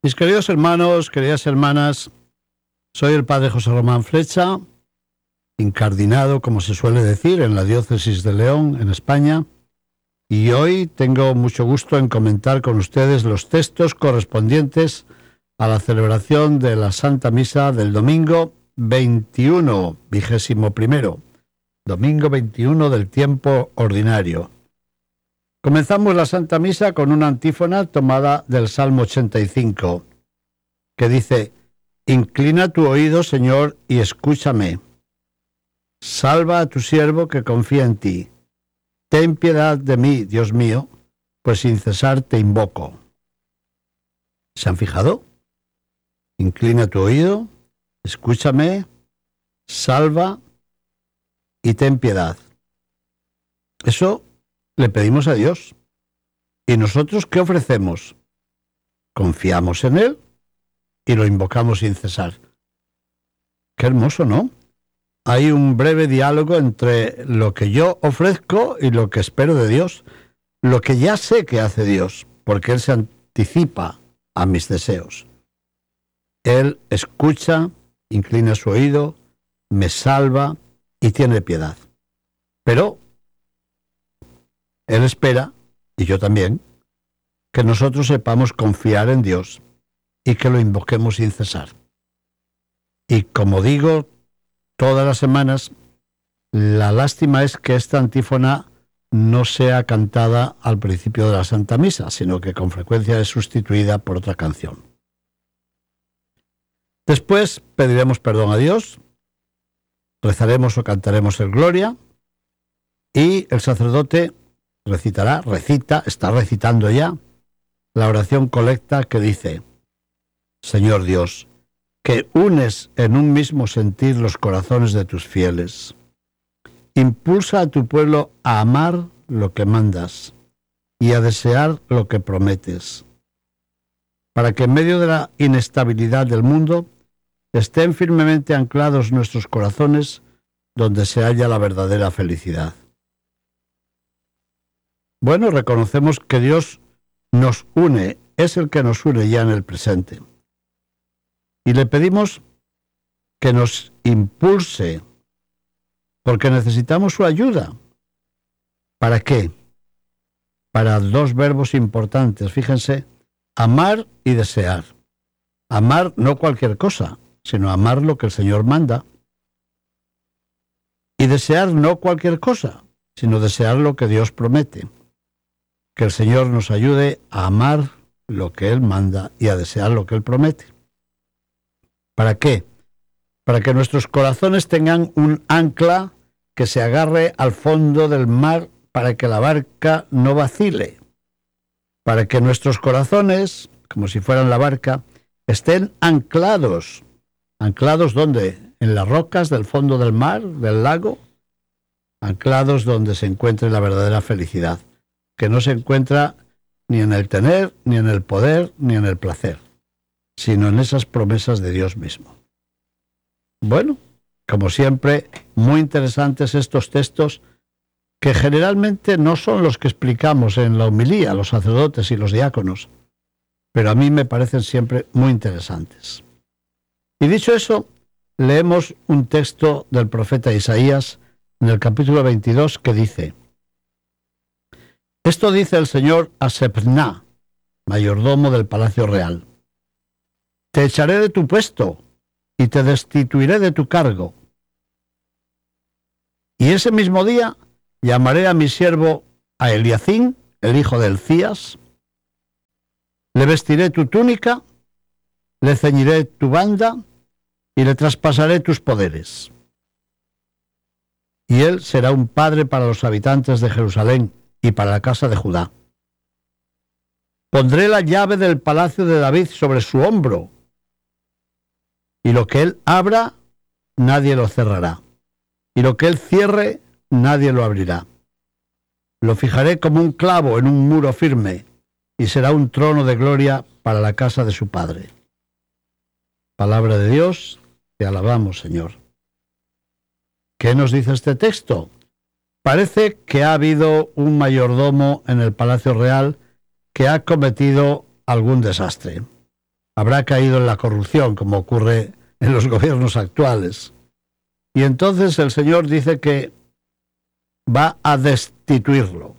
Mis queridos hermanos, queridas hermanas, soy el padre José Román Flecha, incardinado, como se suele decir, en la diócesis de León, en España, y hoy tengo mucho gusto en comentar con ustedes los textos correspondientes a la celebración de la Santa Misa del domingo 21, domingo 21 del tiempo ordinario. Comenzamos la Santa Misa con una antífona tomada del Salmo 85, que dice: Inclina tu oído, Señor, y escúchame. Salva a tu siervo que confía en ti. Ten piedad de mí, Dios mío, pues sin cesar te invoco. ¿Se han fijado? Inclina tu oído, escúchame, salva y ten piedad. Eso le pedimos a Dios. ¿Y nosotros qué ofrecemos? Confiamos en Él y lo invocamos sin cesar. Qué hermoso, ¿no? Hay un breve diálogo entre lo que yo ofrezco y lo que espero de Dios, lo que ya sé que hace Dios, porque Él se anticipa a mis deseos. Él escucha, inclina su oído, me salva y tiene piedad. Pero Él espera, y yo también, que nosotros sepamos confiar en Dios y que lo invoquemos sin cesar. Y como digo todas las semanas, la lástima es que esta antífona no sea cantada al principio de la Santa Misa, sino que con frecuencia es sustituida por otra canción. Después pediremos perdón a Dios, rezaremos o cantaremos el Gloria, y el sacerdote está recitando ya la oración colecta que dice: Señor Dios, que unes en un mismo sentir los corazones de tus fieles, impulsa a tu pueblo a amar lo que mandas y a desear lo que prometes, para que en medio de la inestabilidad del mundo estén firmemente anclados nuestros corazones donde se halla la verdadera felicidad. Bueno, reconocemos que Dios nos une, es el que nos une ya en el presente. Y le pedimos que nos impulse, porque necesitamos su ayuda. ¿Para qué? Para dos verbos importantes, fíjense: amar y desear. Amar no cualquier cosa, sino amar lo que el Señor manda. Y desear no cualquier cosa, sino desear lo que Dios promete. Que el Señor nos ayude a amar lo que Él manda y a desear lo que Él promete. ¿Para qué? Para que nuestros corazones tengan un ancla que se agarre al fondo del mar, para que la barca no vacile. Para que nuestros corazones, como si fueran la barca, estén anclados. ¿Anclados dónde? En las rocas del fondo del mar, del lago. Anclados donde se encuentre la verdadera felicidad, que no se encuentra ni en el tener, ni en el poder, ni en el placer, sino en esas promesas de Dios mismo. Bueno, como siempre, muy interesantes estos textos, que generalmente no son los que explicamos en la homilía, los sacerdotes y los diáconos, pero a mí me parecen siempre muy interesantes. Y dicho eso, leemos un texto del profeta Isaías en el capítulo 22 que dice: Esto dice el Señor a Sebna, mayordomo del palacio real: Te echaré de tu puesto y te destituiré de tu cargo. Y ese mismo día llamaré a mi siervo, a Eliacín, el hijo de Hilcías, le vestiré tu túnica, le ceñiré tu banda y le traspasaré tus poderes. Y él será un padre para los habitantes de Jerusalén y para la casa de Judá. Pondré la llave del palacio de David sobre su hombro, y lo que él abra, nadie lo cerrará, y lo que él cierre, nadie lo abrirá. Lo fijaré como un clavo en un muro firme, y será un trono de gloria para la casa de su padre. Palabra de Dios, te alabamos, Señor. ¿Qué nos dice este texto? Parece que ha habido un mayordomo en el Palacio Real que ha cometido algún desastre. habrá caído en la corrupción, como ocurre en los gobiernos actuales. Y entonces el Señor dice que va a destituirlo,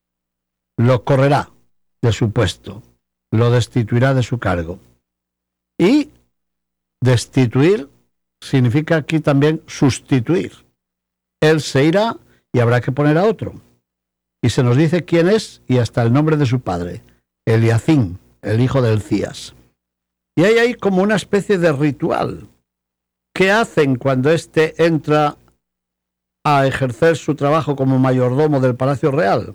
lo correrá de su puesto, lo destituirá de su cargo. Y destituir significa aquí también sustituir. Él se irá y habrá que poner a otro. Y se nos dice quién es y hasta el nombre de su padre, Eliacim, el hijo de Hilcías. Y hay ahí como una especie de ritual. ¿Qué hacen cuando éste entra a ejercer su trabajo como mayordomo del Palacio Real?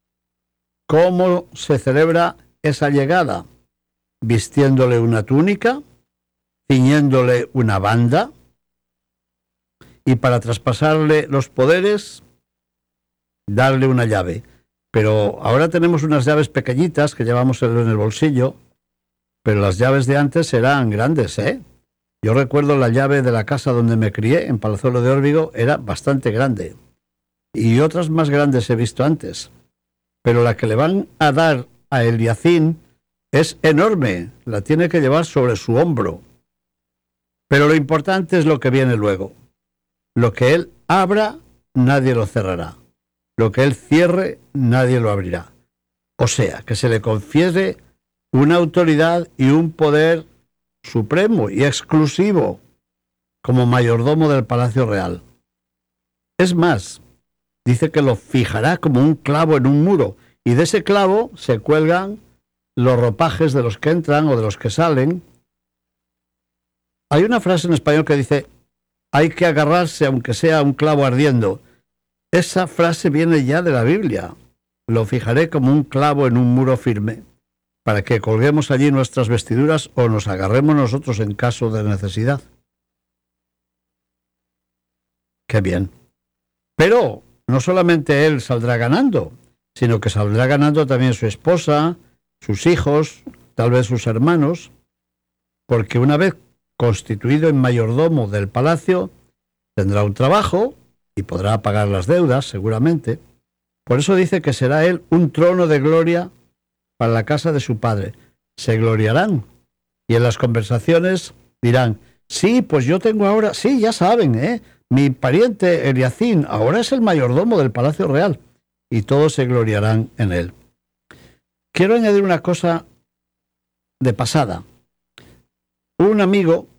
¿Cómo se celebra esa llegada? Vistiéndole una túnica, ciñéndole una banda, y para traspasarle los poderes, darle una llave. Pero ahora tenemos unas llaves pequeñitas que llevamos en el bolsillo, pero las llaves de antes eran grandes, ¿eh? Yo recuerdo la llave de la casa donde me crié, en Palazuelo de Órbigo, era bastante grande. Y otras más grandes he visto antes. Pero la que le van a dar a Eliacim es enorme, la tiene que llevar sobre su hombro. Pero lo importante es lo que viene luego. Lo que él abra, nadie lo cerrará. Lo que él cierre, nadie lo abrirá. O sea, que se le confiere una autoridad y un poder supremo y exclusivo como mayordomo del Palacio Real. Es más, dice que lo fijará como un clavo en un muro, y de ese clavo se cuelgan los ropajes de los que entran o de los que salen. Hay una frase en español que dice: hay que agarrarse aunque sea un clavo ardiendo. Esa frase viene ya de la Biblia. Lo fijaré como un clavo en un muro firme, para que colguemos allí nuestras vestiduras o nos agarremos nosotros en caso de necesidad. Qué bien. Pero no solamente él saldrá ganando, sino que saldrá ganando también su esposa, sus hijos, tal vez sus hermanos, porque una vez constituido en mayordomo del palacio, tendrá un trabajo y podrá pagar las deudas, seguramente. Por eso dice que será él un trono de gloria para la casa de su padre. Se gloriarán y en las conversaciones dirán: sí, pues yo tengo ahora, sí, ya saben, mi pariente Eliacim ahora es el mayordomo del Palacio Real, y todos se gloriarán en él. Quiero añadir una cosa de pasada. Un amigo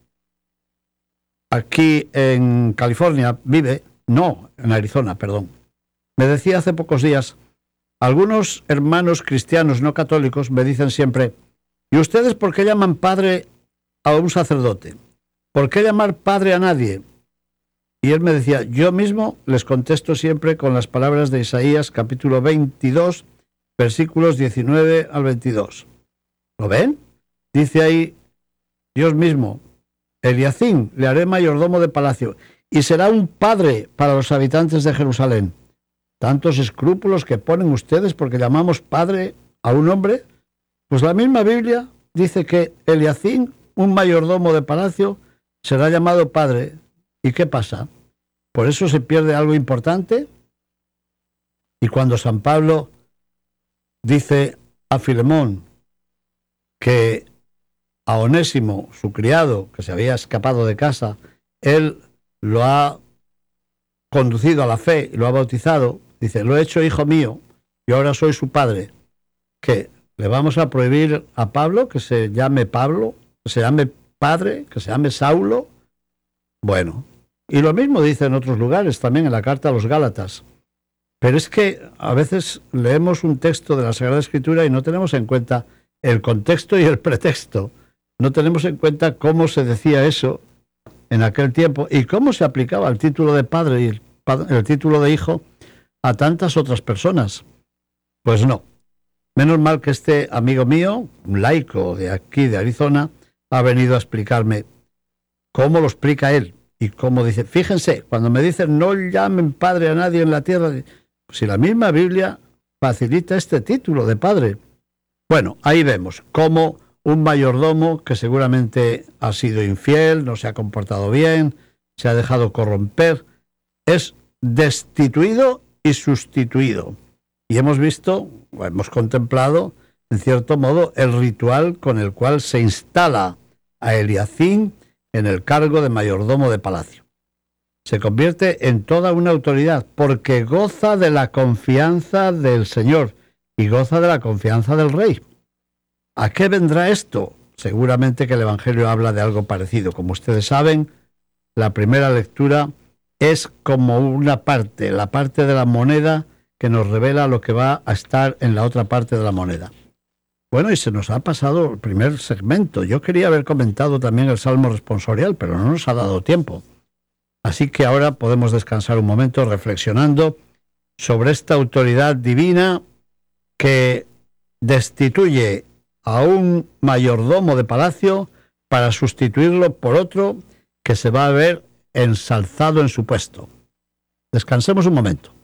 aquí en California en Arizona, perdón. Me decía hace pocos días: algunos hermanos cristianos no católicos me dicen siempre: ¿y ustedes por qué llaman padre a un sacerdote? ¿Por qué llamar padre a nadie? Y él me decía: yo mismo les contesto siempre con las palabras de Isaías capítulo 22, versículos 19 al 22. ¿Lo ven? Dice ahí Dios mismo: Eliacim le haré mayordomo de palacio y será un padre para los habitantes de Jerusalén. Tantos escrúpulos que ponen ustedes porque llamamos padre a un hombre. Pues la misma Biblia dice que Eliacim, un mayordomo de palacio, será llamado padre. ¿Y qué pasa? ¿Por eso se pierde algo importante? Y cuando San Pablo dice a Filemón que a Onésimo, su criado, que se había escapado de casa, él lo ha conducido a la fe y lo ha bautizado, dice: lo he hecho hijo mío, yo ahora soy su padre. ¿Qué? ¿Le vamos a prohibir a Pablo que se llame Pablo, que se llame padre, que se llame Saulo? Bueno, y lo mismo dice en otros lugares, también en la carta a los Gálatas. Pero es que a veces leemos un texto de la Sagrada Escritura y no tenemos en cuenta el contexto y el pretexto. No tenemos en cuenta cómo se decía eso en aquel tiempo y cómo se aplicaba el título de padre y el título de hijo a tantas otras personas. Pues no. Menos mal que este amigo mío, un laico de aquí de Arizona, ha venido a explicarme cómo lo explica él y cómo dice. Fíjense, cuando me dicen no llamen padre a nadie en la tierra, si la misma Biblia facilita este título de padre. Bueno, ahí vemos cómo un mayordomo que seguramente ha sido infiel, no se ha comportado bien, se ha dejado corromper, es destituido y sustituido. Y hemos visto, hemos contemplado en cierto modo, el ritual con el cual se instala a Eliacín en el cargo de mayordomo de palacio. Se convierte en toda una autoridad porque goza de la confianza del Señor y goza de la confianza del rey. ¿A qué vendrá esto? Seguramente que el Evangelio habla de algo parecido. Como ustedes saben, la primera lectura es como una parte, la parte de la moneda que nos revela lo que va a estar en la otra parte de la moneda. Bueno, y se nos ha pasado el primer segmento. Yo quería haber comentado también el Salmo responsorial, pero no nos ha dado tiempo. Así que ahora podemos descansar un momento reflexionando sobre esta autoridad divina que destituye a un mayordomo de palacio para sustituirlo por otro que se va a ver ensalzado en su puesto. Descansemos un momento.